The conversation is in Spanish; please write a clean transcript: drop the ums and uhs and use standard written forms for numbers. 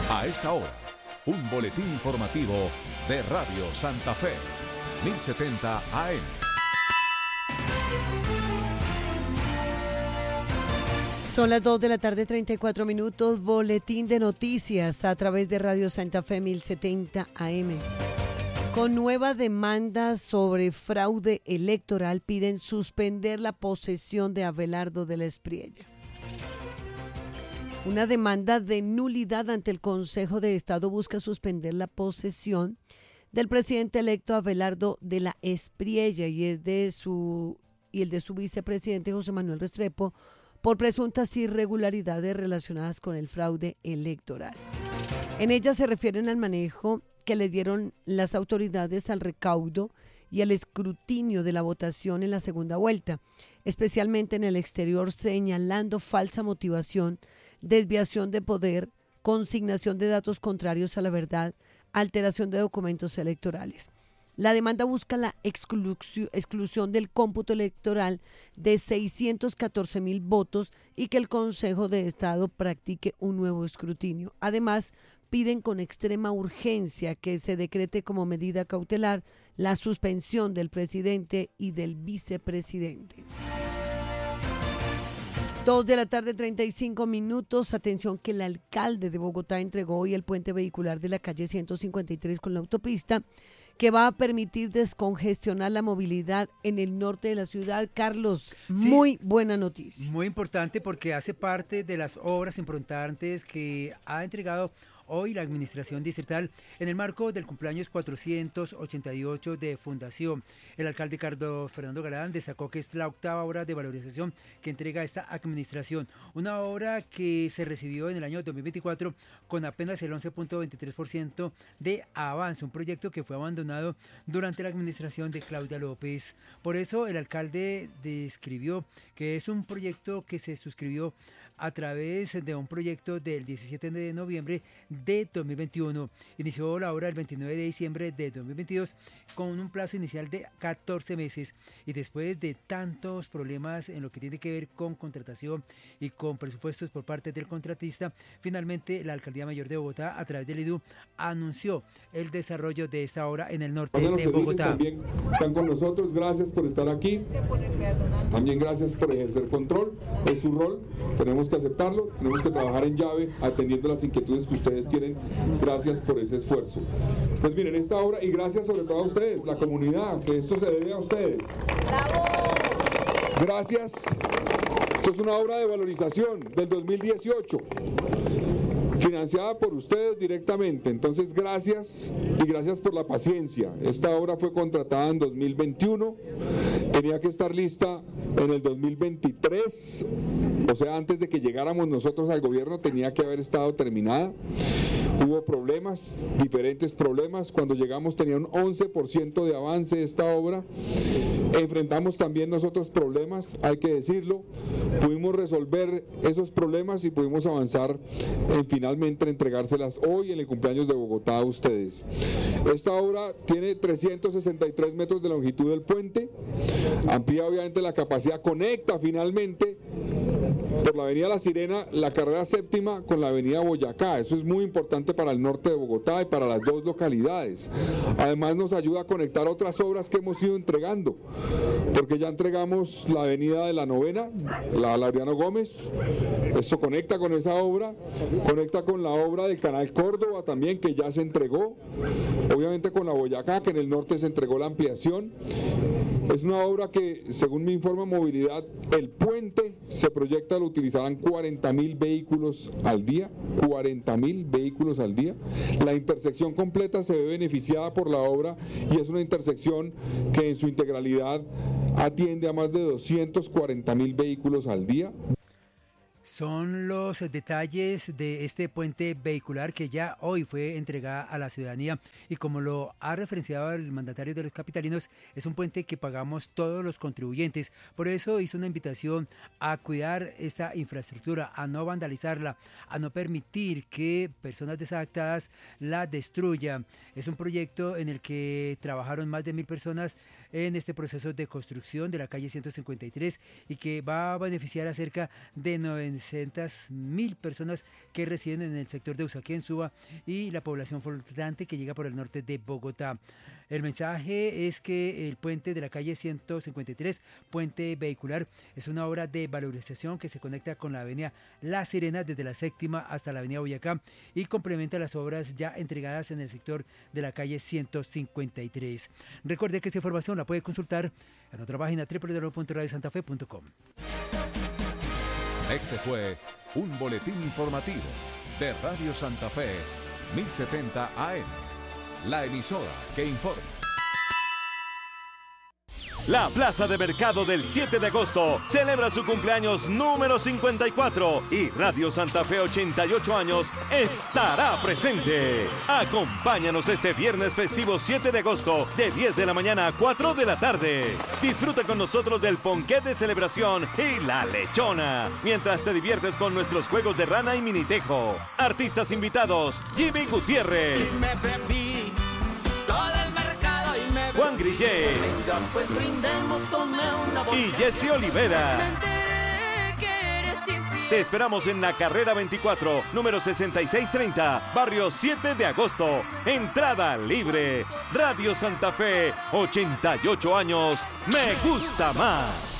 A esta hora, un boletín informativo de Radio Santa Fe, 1070 AM. Son las 2 de la tarde, 34 minutos, boletín de noticias a través de Radio Santa Fe 1070 AM. Con nueva demanda sobre fraude electoral, piden suspender la posesión de Abelardo de la Espriella. Una demanda de nulidad ante el Consejo de Estado busca suspender la posesión del presidente electo Abelardo de la Espriella y el de su vicepresidente José Manuel Restrepo por presuntas irregularidades relacionadas con el fraude electoral. En ella se refieren al manejo que le dieron las autoridades al recaudo y al escrutinio de la votación en la segunda vuelta, especialmente en el exterior, señalando falsa motivación, desviación de poder, consignación de datos contrarios a la verdad, alteración de documentos electorales. La demanda busca la exclusión del cómputo electoral de 614,000 votos y que el Consejo de Estado practique un nuevo escrutinio. Además, piden con extrema urgencia que se decrete como medida cautelar la suspensión del presidente y del vicepresidente. 2 de la tarde, 35 minutos. Atención que el alcalde de Bogotá entregó hoy el puente vehicular de la calle 153 con la autopista, que va a permitir descongestionar la movilidad en el norte de la ciudad. Carlos, sí, muy buena noticia. Muy importante porque hace parte de las obras importantes que ha entregado hoy la administración distrital en el marco del cumpleaños 488 de fundación. El alcalde Carlos Fernando Galán destacó que es la octava obra de valorización que entrega esta administración. Una obra que se recibió en el año 2024 con apenas el 11.23% de avance. Un proyecto que fue abandonado durante la administración de Claudia López. Por eso el alcalde describió que es un proyecto que se suscribió a través de un proyecto del 17 de noviembre de 2021. Inició la obra el 29 de diciembre de 2022 con un plazo inicial de 14 meses y después de tantos problemas en lo que tiene que ver con contratación y con presupuestos por parte del contratista, finalmente la Alcaldía Mayor de Bogotá a través del IDU anunció el desarrollo de esta obra en el norte de Bogotá. También están con nosotros, gracias por estar aquí, también gracias por ejercer control, es su rol, tenemos que aceptarlo, tenemos que trabajar en llave atendiendo las inquietudes que ustedes tienen. Gracias por ese esfuerzo. Pues miren, esta obra, y gracias sobre todo a ustedes, la comunidad, que esto se debe a ustedes. ¡Bravo! Gracias. Esto es una obra de valorización del 2018. Financiada por ustedes directamente, entonces gracias y gracias por la paciencia. Esta obra fue contratada en 2021, tenía que estar lista en el 2023, o sea, antes de que llegáramos nosotros al gobierno tenía que haber estado terminada. Hubo problemas, diferentes problemas. Cuando llegamos tenía un 11% de avance esta obra. Enfrentamos también nosotros problemas, hay que decirlo. Pudimos resolver esos problemas y pudimos avanzar en finalmente entregárselas hoy en el cumpleaños de Bogotá a ustedes. Esta obra tiene 363 metros de longitud del puente, amplía obviamente la capacidad, conecta finalmente por la avenida La Sirena, la carrera séptima con la avenida Boyacá. Eso es muy importante para el norte de Bogotá y para las dos localidades. Además nos ayuda a conectar otras obras que hemos ido entregando, porque ya entregamos la avenida de la Novena, la Laureano Gómez. Eso conecta con esa obra, conecta con la obra del Canal Córdoba también, que ya se entregó, obviamente con la Boyacá, que en el norte se entregó la ampliación. Es una obra que, según me informa Movilidad, el puente se proyecta lo utilizarán 40,000 vehículos al día, 40,000 vehículos al día. La intersección completa se ve beneficiada por la obra y es una intersección que en su integralidad atiende a más de 240,000 vehículos al día. Son los detalles de este puente vehicular que ya hoy fue entregada a la ciudadanía y como lo ha referenciado el mandatario de los capitalinos, es un puente que pagamos todos los contribuyentes. Por eso hizo una invitación a cuidar esta infraestructura, a no vandalizarla, a no permitir que personas desadaptadas la destruyan. Es un proyecto en el que trabajaron más de 1,000 personas en este proceso de construcción de la calle 153 y que va a beneficiar a cerca de 900 400.000 personas que residen en el sector de Usaquén, Suba y la población flotante que llega por el norte de Bogotá. El mensaje es que el puente de la calle 153, puente vehicular, es una obra de valorización que se conecta con la avenida La Serena desde la séptima hasta la avenida Boyacá y complementa las obras ya entregadas en el sector de la calle 153. Recuerde que esta información la puede consultar en nuestra página www.radiosantafe.com. Este fue un boletín informativo de Radio Santa Fe, 1070 AM. La emisora que informa. La Plaza de Mercado del 7 de agosto celebra su cumpleaños número 54 y Radio Santa Fe 88 años estará presente. Acompáñanos este viernes festivo 7 de agosto de 10 de la mañana a 4 de la tarde. Disfruta con nosotros del ponqué de celebración y la lechona, mientras te diviertes con nuestros juegos de rana y minitejo. Artistas invitados: Jimmy Gutiérrez, Juan Grillé y Jesse Olivera. Te esperamos en la carrera 24, número 6630, barrio 7 de agosto. Entrada libre. Radio Santa Fe, 88 años. Me gusta más.